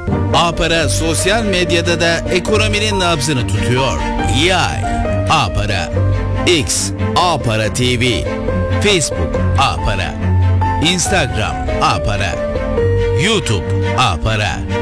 A-Para sosyal medyada da ekonominin nabzını tutuyor. Yay A-Para, X A-Para TV, Facebook A-Para, Instagram A-Para, YouTube A-Para.